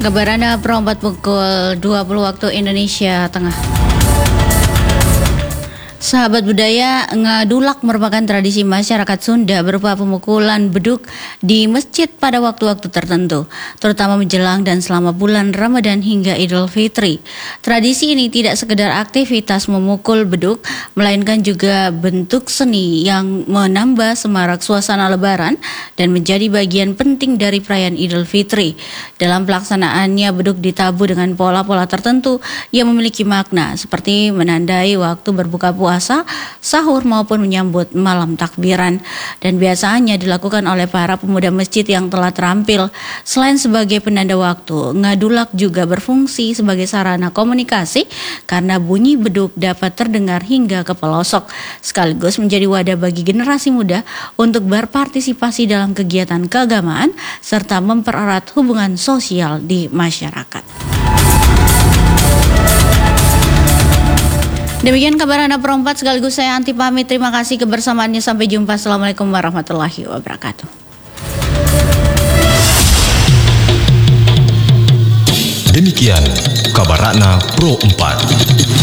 Kabarana perompat pukul 20 waktu Indonesia Tengah. Sahabat budaya, ngadulak merupakan tradisi masyarakat Sunda berupa pemukulan beduk di masjid pada waktu-waktu tertentu, terutama menjelang dan selama bulan Ramadan hingga Idul Fitri. Tradisi ini tidak sekedar aktivitas memukul beduk, melainkan juga bentuk seni yang menambah semarak suasana Lebaran dan menjadi bagian penting dari perayaan Idul Fitri. Dalam pelaksanaannya, beduk ditabuh dengan pola-pola tertentu yang memiliki makna, seperti menandai waktu berbuka puasa, sahur maupun menyambut malam takbiran, dan biasanya dilakukan oleh para pemuda masjid yang telah terampil. Selain sebagai penanda waktu, ngadulak juga berfungsi sebagai sarana komunikasi karena bunyi beduk dapat terdengar hingga ke pelosok, sekaligus menjadi wadah bagi generasi muda untuk berpartisipasi dalam kegiatan keagamaan serta mempererat hubungan sosial di masyarakat. Demikian kabar Anak Perempat, sekaligus saya Anti pamit. Terima kasih kebersamaannya. Sampai jumpa. Assalamualaikum warahmatullahi wabarakatuh. Demikian kabar Anak Pro 4.